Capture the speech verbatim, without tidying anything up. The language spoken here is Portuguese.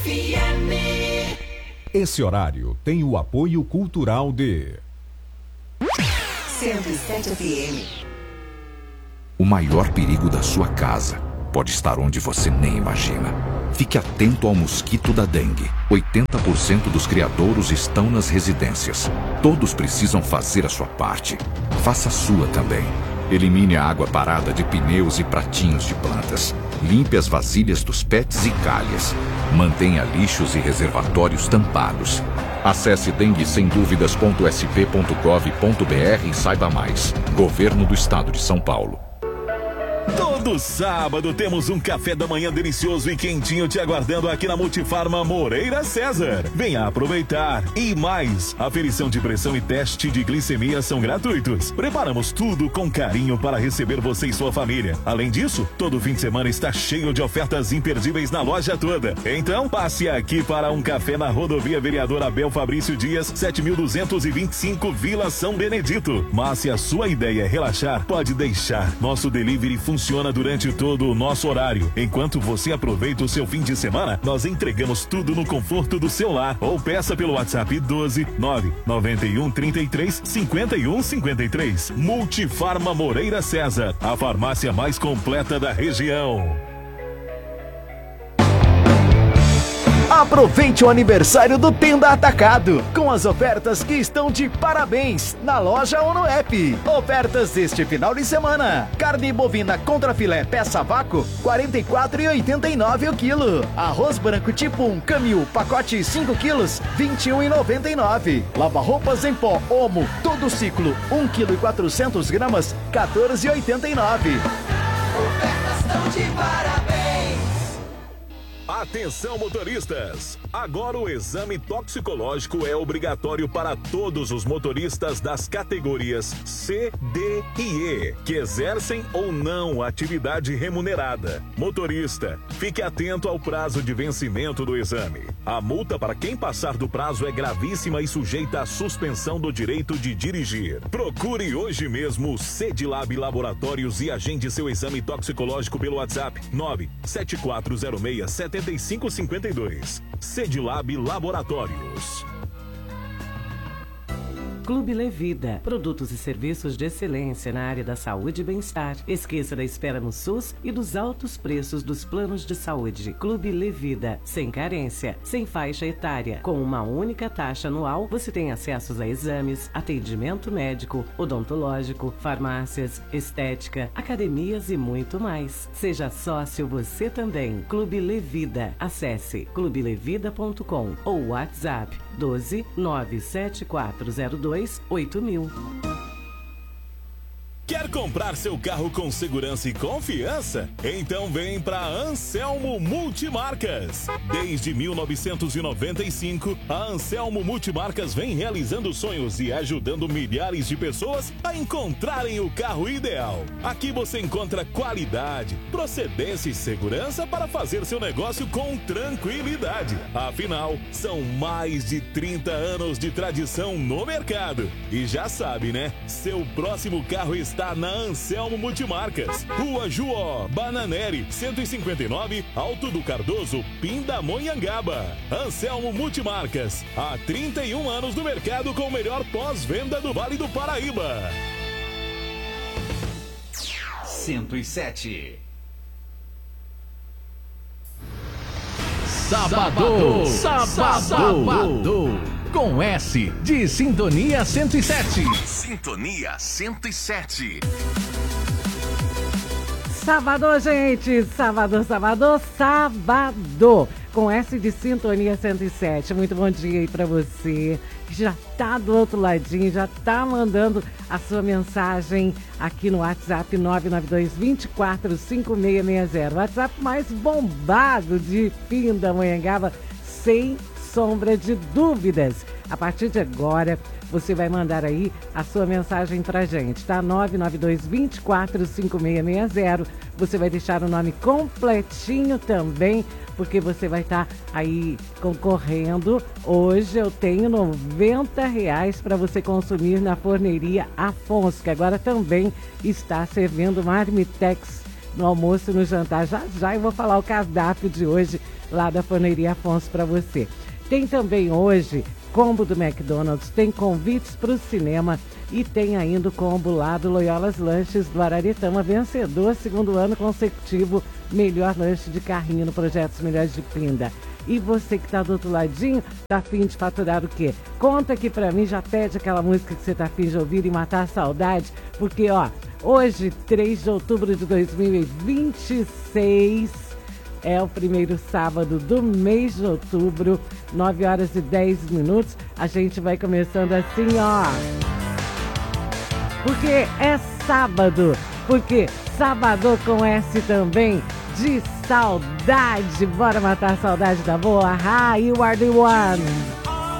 F M. Esse horário tem o apoio cultural de cento e sete F M. O maior perigo da sua casa pode estar onde você nem imagina. Fique atento ao mosquito da dengue. oitenta por cento dos criadouros estão nas residências. Todos precisam fazer a sua parte. Faça a sua também. Elimine a água parada de pneus e pratinhos de plantas. Limpe as vasilhas dos pets e calhas. Mantenha lixos e reservatórios tampados. Acesse dengue sem dúvidas ponto s p ponto gov ponto b r e saiba mais. Governo do Estado de São Paulo. Todo sábado temos um café da manhã delicioso e quentinho te aguardando aqui na Multifarma Moreira César. Venha aproveitar. E mais, aferição de pressão e teste de glicemia são gratuitos. Preparamos tudo com carinho para receber você e sua família. Além disso, todo fim de semana está cheio de ofertas imperdíveis na loja toda. Então, passe aqui para um café na rodovia Vereador Abel Fabrício Dias, sete mil duzentos e vinte e cinco, Vila São Benedito. Mas se a sua ideia é relaxar, pode deixar. Nosso delivery funciona durante todo o nosso horário. Enquanto você aproveita o seu fim de semana, nós entregamos tudo no conforto do seu lar. Ou peça pelo WhatsApp doze nove nove um três três cinco um cinco três. Multifarma Moreira César, a farmácia mais completa da região. Aproveite o aniversário do Tenda Atacado, com as ofertas que estão de parabéns na loja ou no app. Ofertas deste final de semana: carne bovina contra filé peça vácuo, quarenta e quatro reais e oitenta e nove centavos o quilo. Arroz branco tipo um Camil, pacote cinco quilos, vinte e um reais e noventa e nove centavos. Lava-roupas em pó Omo, todo ciclo, um quilo e quatrocentos gramas, quatorze reais e oitenta e nove centavos. Ofertas tão de parabéns. Atenção, motoristas! Agora o exame toxicológico é obrigatório para todos os motoristas das categorias C, D e E, que exercem ou não atividade remunerada. Motorista, fique atento ao prazo de vencimento do exame. A multa para quem passar do prazo é gravíssima e sujeita à suspensão do direito de dirigir. Procure hoje mesmo o Cedilab Laboratórios e agende seu exame toxicológico pelo WhatsApp nove sete quatro zero seis sete cinco cinco dois. Cedilab Laboratórios. Clube Levida, produtos e serviços de excelência na área da saúde e bem-estar. Esqueça da espera no SUS e dos altos preços dos planos de saúde. Clube Levida, sem carência, sem faixa etária. Com uma única taxa anual, você tem acesso a exames, atendimento médico, odontológico, farmácias, estética, academias e muito mais. Seja sócio você também. Clube Levida. Acesse clube levida ponto com ou WhatsApp doze nove sete quatro zero dois oito mil. Quer comprar seu carro com segurança e confiança? Então vem para Anselmo Multimarcas. Desde mil novecentos e noventa e cinco, a Anselmo Multimarcas vem realizando sonhos e ajudando milhares de pessoas a encontrarem o carro ideal. Aqui você encontra qualidade, procedência e segurança para fazer seu negócio com tranquilidade. Afinal, são mais de trinta anos de tradição no mercado. E já sabe, né? Seu próximo carro está na Anselmo Multimarcas, Rua Juó, Bananeri, cento e cinquenta e nove, Alto do Cardoso, Pindamonhangaba. Anselmo Multimarcas, há trinta e um anos no mercado com o melhor pós-venda do Vale do Paraíba. cento e sete. Sábado, sábado, sábado, com S de Sintonia cento e sete. Sintonia cento e sete. Sábado, gente, sábado, sábado, sábado, com S de Sintonia cento e sete. Muito bom dia aí pra você, que já tá do outro ladinho, já tá mandando a sua mensagem aqui no WhatsApp nove nove dois, dois quatro, cinco seis seis zero. WhatsApp mais bombado de Pindamonhangaba, sem sombra de dúvidas. A partir de agora, você vai mandar aí a sua mensagem pra gente, tá? nove nove dois, dois quatro, cinco seis seis zero. Você vai deixar o nome completinho também, porque você vai estar tá aí concorrendo. Hoje eu tenho noventa reais para você consumir na forneria Afonso, que agora também está servindo marmitex no almoço e no jantar. Já já eu vou falar o cardápio de hoje lá da Forneria Afonso para você. Tem também hoje combo do McDonald's, tem convites para o cinema e tem ainda o combo lá do Loyolas Lanches do Araretama, vencedor, segundo ano consecutivo, melhor lanche de carrinho no Projetos Melhores de Pinda. E você que tá do outro ladinho, tá afim de faturar o quê? Conta aqui pra mim, já pede aquela música que você tá afim de ouvir e matar a saudade, porque ó, hoje, três de outubro de dois mil e vinte e seis, é o primeiro sábado do mês de outubro, nove horas e dez minutos. A gente vai começando assim, ó. Porque é sábado, porque sábado com S também, de saudade. Bora matar a saudade da boa. Ah, you are the one.